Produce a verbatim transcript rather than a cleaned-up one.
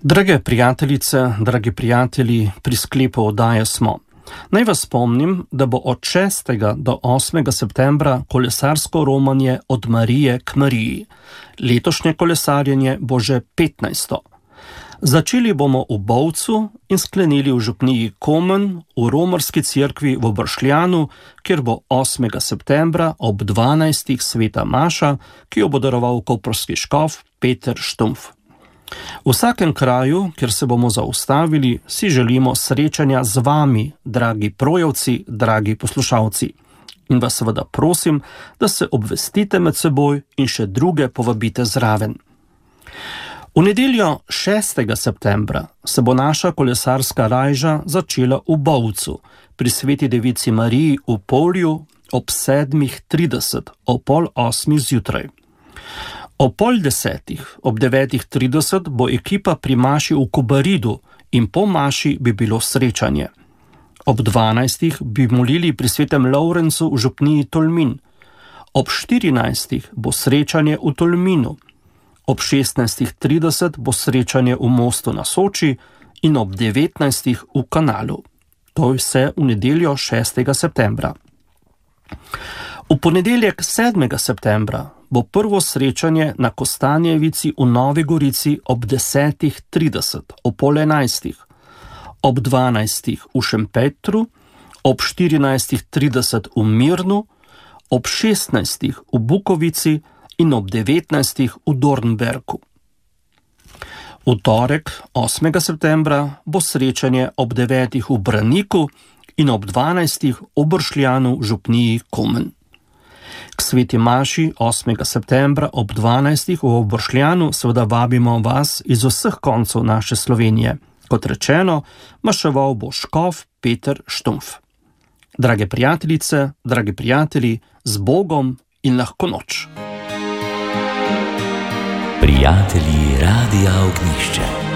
Drage prijateljice, dragi prijatelji, pri sklepu oddaje smo. Naj vas spomnim, da bo od šestega do osmega septembra kolesarsko romanje od Marije k Mariji. Letošnje kolesarjenje bo že petnajsto. Začeli bomo v Bovcu in sklenili v župniji Komen v romarski cerkvi v Bršljanu, kjer bo osmega septembra ob dvanajstih sveta maša, ki jo bo daroval koprski škof Peter Štumpf. V vsakem kraju, kjer se bomo zaustavili, si želimo srečanja z vami, dragi projevci, dragi poslušalci. In vas seveda prosim, da se obvestite med seboj in še druge povabite zraven. V nedeljo šestega septembra se bo naša kolesarska rajža začela v Bovcu, pri Sveti Devici Mariji v Polju ob sedmih trideset, ob pol osmih zjutraj. O pol desetih, ob devetih trideset bo ekipa pri maši v Kobaridu in po maši bi bilo srečanje. Ob dvanajstih bi molili pri svetem Lovrencu v župniji Tolmin. Ob štirinajstih bo srečanje v Tolminu. Ob šestnajstih trideset bo srečanje v Mostu na Soči in ob devetnajstih v Kanalu. To je vse v nedeljo šestega septembra. V ponedeljek sedmega septembra bo prvo srečanje na Kostanjevici v Novi Gorici ob desetih trideset, ob pol enajstih, ob dvanajstih v Šempetru, ob štirinajstih trideset v Mirnu, ob šestnajstih v Bukovici in ob devetnajstih v Dornberku. V torek, osmega septembra, bo srečanje ob devetih v Braniku in ob dvanajstih v Bršljanu v župniji Komen. K sveti maši osmega septembra ob dvanajstih v Bršljanu seveda vabimo vas iz vseh koncev naše Slovenije. Kot rečeno, maševal bo škof Peter Štumpf. Drage prijateljice, dragi prijatelji, z Bogom in lahko noč. Prijatelji Radia Ognjišče.